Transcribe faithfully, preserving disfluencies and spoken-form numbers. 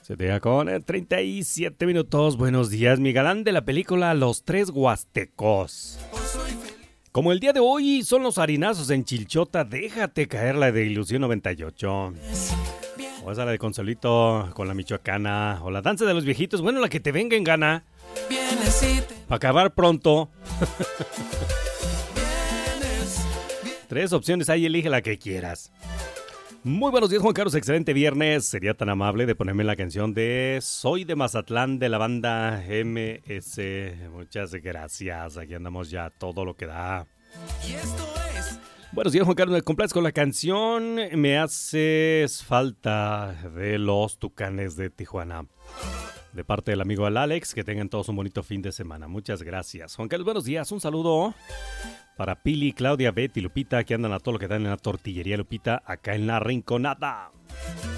Se te da con treinta y siete minutos. Buenos días, mi galán de la película Los Tres Huastecos. Como el día de hoy son los harinazos en Chilchota, déjate caer la de Ilusión noventa y ocho. O esa la de Consolito con la michoacana. O la danza de los viejitos. Bueno, la que te venga en gana. Para acabar pronto. Tres opciones ahí, elige la que quieras. Muy buenos días, Juan Carlos, excelente viernes. Sería tan amable de ponerme la canción de Soy de Mazatlán de la banda M S. Muchas gracias, aquí andamos ya todo lo que da. Y esto es... Buenos días, Juan Carlos, me complaces con la canción Me haces falta de los Tucanes de Tijuana. De parte del amigo Al Alex, que tengan todos un bonito fin de semana. Muchas gracias. Juan Carlos, buenos días, un saludo para Pili, Claudia, Betty, Lupita, que andan a todo lo que dan en la tortillería Lupita, acá en La Rinconada.